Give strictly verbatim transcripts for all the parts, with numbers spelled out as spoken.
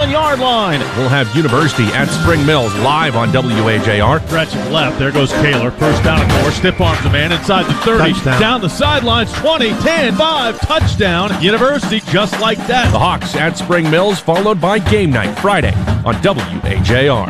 one-yard line. We'll have University at Spring Mills live on W A J R. Stretching left. There goes Kaler. First down and more. Stiff arms the man inside the thirty. Touchdown. Down the sidelines. twenty, ten, five. Touchdown. University just like that. The Hawks at Spring Mills, followed by Game Night Friday on W A J R.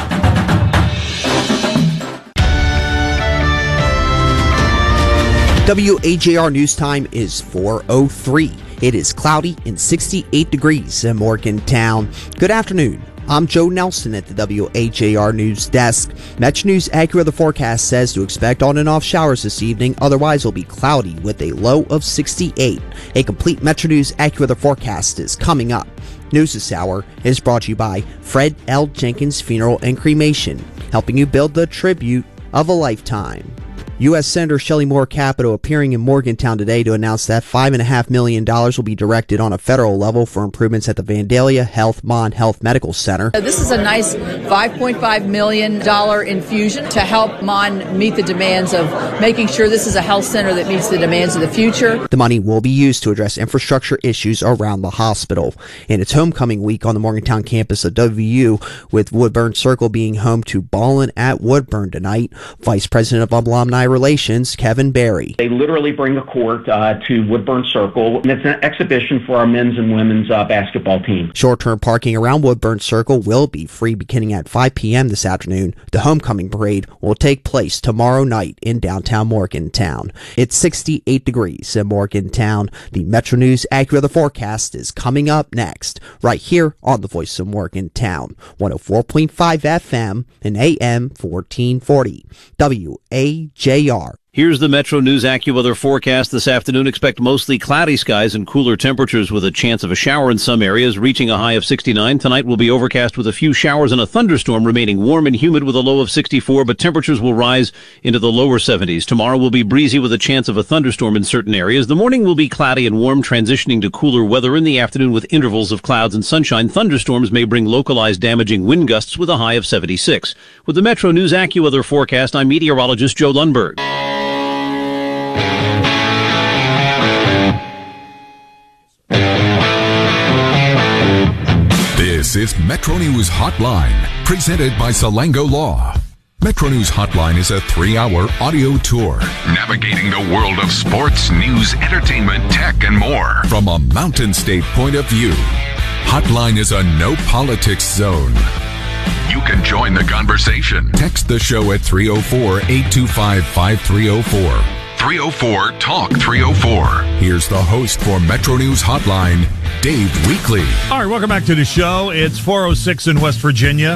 W A J R News Time is four oh three. It is cloudy and sixty-eight degrees in Morgantown. Good afternoon. I'm Joe Nelson at the W A J R News Desk. Metro News AccuWeather forecast says to expect on and off showers this evening. Otherwise, it'll be cloudy with a low of sixty-eight. A complete Metro News AccuWeather forecast is coming up. News this hour is brought to you by Fred L. Jenkins Funeral and Cremation, helping you build the tribute of a lifetime. U S Senator Shelley Moore Capito appearing in Morgantown today to announce that five point five million dollars will be directed on a federal level for improvements at the Vandalia Health Mon Health Medical Center. This is a nice five point five million dollars infusion to help Mon meet the demands of making sure this is a health center that meets the demands of the future. The money will be used to address infrastructure issues around the hospital. And it's homecoming week on the Morgantown campus of W U, with Woodburn Circle being home to Ballin' at Woodburn tonight. Vice President of Alumni Relations, Kevin Barry. They literally bring a court uh, to Woodburn Circle, and it's an exhibition for our men's and women's uh, basketball team. Short-term parking around Woodburn Circle will be free beginning at five p.m. this afternoon. The homecoming parade will take place tomorrow night in downtown Morgantown. It's sixty-eight degrees in Morgantown. The Metro News AccuWeather forecast is coming up next, right here on the Voice of Morgantown, one oh four point five F M and A M fourteen forty. W A J R. Here's the Metro News AccuWeather forecast this afternoon. Expect mostly cloudy skies and cooler temperatures with a chance of a shower in some areas, reaching a high of sixty-nine. Tonight will be overcast with a few showers and a thunderstorm, remaining warm and humid with a low of sixty-four, but temperatures will rise into the lower seventies. Tomorrow will be breezy with a chance of a thunderstorm in certain areas. The morning will be cloudy and warm, transitioning to cooler weather in the afternoon with intervals of clouds and sunshine. Thunderstorms may bring localized damaging wind gusts with a high of seventy-six. With the Metro News AccuWeather forecast, I'm meteorologist Joe Lundberg. This is Metro News Hotline, presented by Salango Law. Metro News Hotline is a three-hour audio tour, navigating the world of sports, news, entertainment, tech, and more from a Mountain State point of view. Hotline is a no-politics zone. You can join the conversation. Text the show at three oh four, eight two five, five three oh four. three oh four, talk three oh four. Here's the host for Metro News Hotline, Dave Weekley. All right, welcome back to the show. It's four oh six in West Virginia.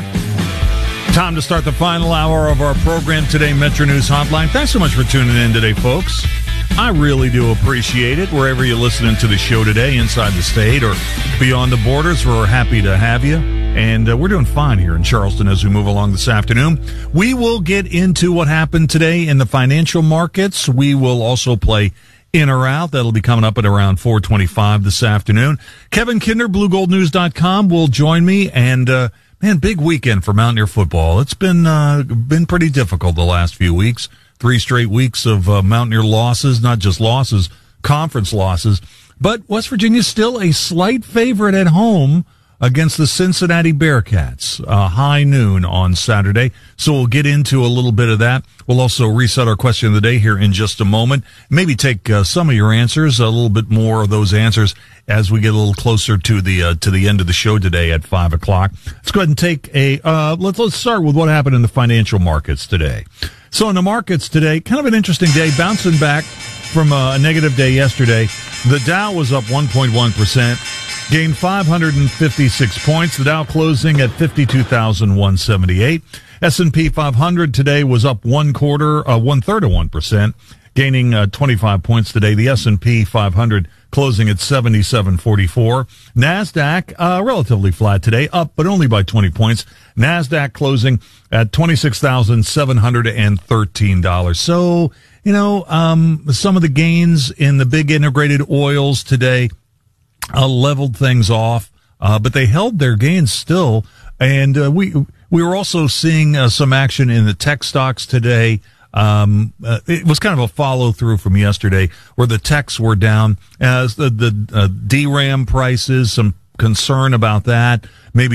Time to start the final hour of our program today, Metro News Hotline. Thanks so much for tuning in today, folks. I really do appreciate it. Wherever you're listening to the show today, inside the state or beyond the borders, we're happy to have you. And uh, we're doing fine here in Charleston as we move along this afternoon. We will get into what happened today in the financial markets. We will also play In or Out. That'll be coming up at around four twenty-five this afternoon. Kevin Kinder, blue gold news dot com, will join me. And, uh, man, big weekend for Mountaineer football. It's been uh, been pretty difficult the last few weeks. Three straight weeks of uh, Mountaineer losses, not just losses, conference losses. But West Virginia's still a slight favorite at home against the Cincinnati Bearcats, uh, high noon on Saturday. So we'll get into a little bit of that. We'll also reset our question of the day here in just a moment. Maybe take uh, some of your answers, a little bit more of those answers as we get a little closer to the uh, to the end of the show today at five o'clock. Let's go ahead and take a uh, let's let's start with what happened in the financial markets today. So in the markets today, kind of an interesting day, bouncing back from a negative day yesterday. The Dow was up one point one percent. Gained five hundred fifty-six points. The Dow closing at fifty-two thousand one hundred seventy-eight. S and P five hundred today was up one quarter, uh, one third of one percent, gaining uh, twenty-five points today. The S and P five hundred closing at seventy-seven forty-four. NASDAQ uh, relatively flat today, up but only by twenty points. NASDAQ closing at twenty-six thousand seven hundred thirteen dollars. So, you know, um, some of the gains in the big integrated oils today Uh, leveled things off, uh, but they held their gains still. And uh, we we were also seeing uh, some action in the tech stocks today. Um, uh, it was kind of a follow through from yesterday, where the techs were down as the the uh, D RAM prices, some concern about that, maybe